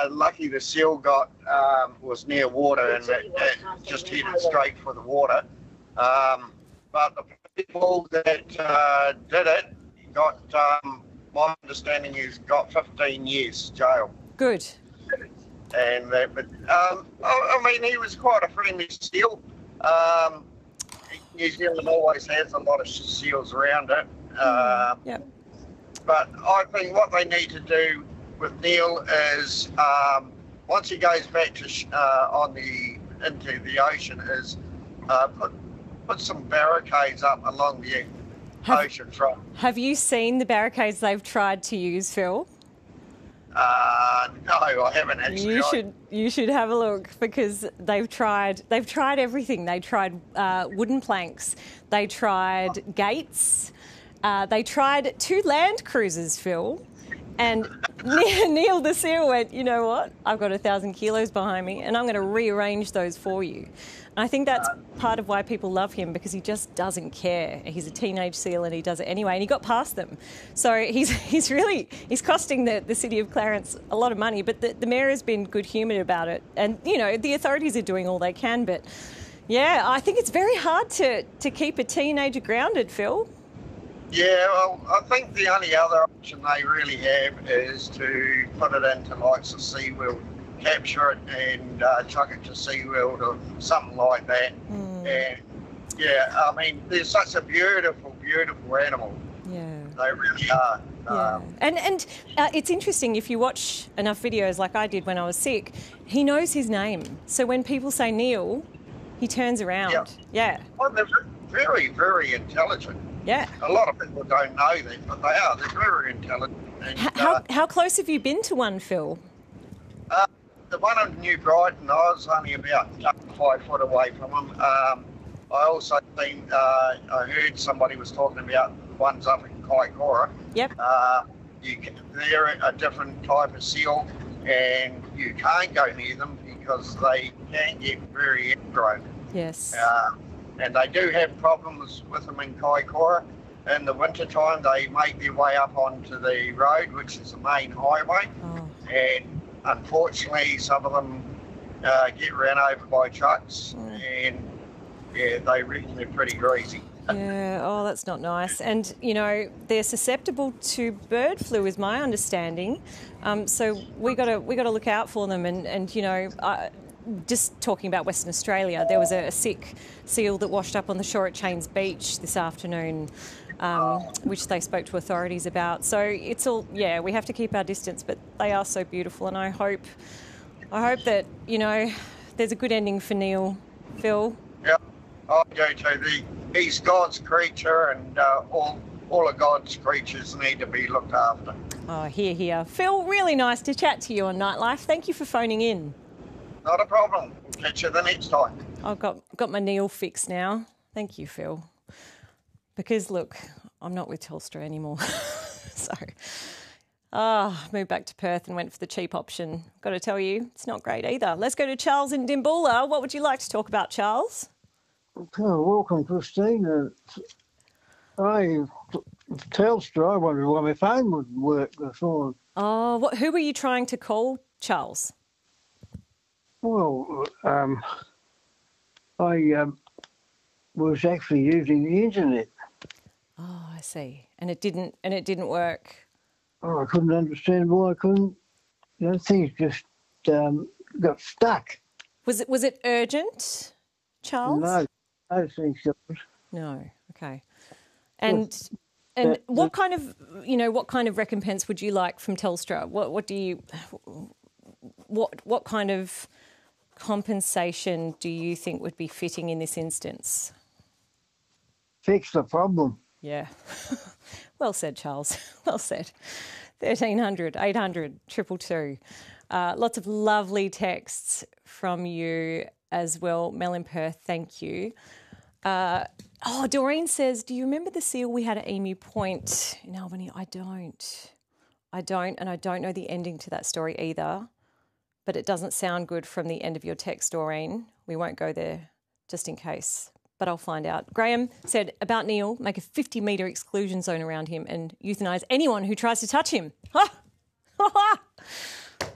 lucky the seal was near water and it just headed straight for the water. But the people that did it got, my understanding is, got 15 years jail. Good. And I mean, he was quite a friendly seal. New Zealand always has a lot of seals around it. Yep. But I think what they need to do with Neil is, once he goes back to into the ocean, is put some barricades up along the ocean front. Have you seen the barricades they've tried to use, Phil? No, I haven't actually. You should have a look, because they've tried everything. They tried wooden planks. They tried gates. They tried 2 land cruisers, Phil. And Neil the seal went, you know what? I've got 1,000 kilos behind me, and I'm going to rearrange those for you. And I think that's part of why people love him, because he just doesn't care. He's a teenage seal and he does it anyway, and he got past them. So he's costing the city of Clarence a lot of money, but the mayor has been good-humoured about it. And, you know, the authorities are doing all they can, but, yeah, I think it's very hard to keep a teenager grounded, Phil. Yeah, well, I think the only other option they really have is to put it into likes of SeaWorld, capture it and chuck it to SeaWorld or something like that. And, yeah, I mean, they're such a beautiful, beautiful animal. Yeah. They really are. Yeah. And it's interesting, if you watch enough videos like I did when I was sick, he knows his name. So when people say Neil, he turns around. Yeah. Well, they're very, very intelligent. Yeah. A lot of people don't know that, but they are. They're very intelligent. And, how close have you been to one, Phil? The one in New Brighton, I was only about 5 foot away from him. I also seen, I heard somebody was talking about ones up in Kaikoura. Yep. They're a different type of seal, and you can't go near them because they can get very ingrown. Yes. And they do have problems with them in Kaikoura. In the winter time, they make their way up onto the road, which is the main highway. And unfortunately, some of them get ran over by trucks, and yeah, they're pretty greasy. Yeah, oh, that's not nice. And, you know, they're susceptible to bird flu, is my understanding. So we got to look out for them. And you know, just talking about Western Australia, there was a sick seal that washed up on the shore at Chains Beach this afternoon, which they spoke to authorities about. So it's all, yeah, we have to keep our distance, but they are so beautiful, and I hope that, you know, there's a good ending for Neil, Phil. Yeah, I go to he's God's creature, and all of God's creatures need to be looked after. Oh, hear. Phil, really nice to chat to you on Nightlife. Thank you for phoning in. Not a problem. We'll catch you the next time. I've got my Neil fix now. Thank you, Phil. Because, look, I'm not with Telstra anymore. So, moved back to Perth and went for the cheap option. Got to tell you, it's not great either. Let's go to Charles in Dimboola. What would you like to talk about, Charles? Oh, welcome, Christine. Telstra, I wondered why my phone wouldn't work before. Oh, who were you trying to call, Charles? Well, I was actually using the internet. Oh, I see. And it didn't work. Oh, I couldn't understand why I couldn't. You know, things just got stuck. Was it urgent, Charles? No, I don't think so. No. Okay. And what kind of recompense would you like from Telstra? What kind of compensation do you think would be fitting in this instance? Fix the problem. Yeah. Well said, Charles. Well said. 1300 800 222. Lots of lovely texts from you as well. Mel in Perth, thank you. Doreen says, do you remember the seal we had at Emu Point in Albany? I don't, and I don't know the ending to that story either, but it doesn't sound good from the end of your text, Doreen. We won't go there just in case, but I'll find out. Graham said, about Neil, make a 50-metre exclusion zone around him and euthanise anyone who tries to touch him. Ha! Ha!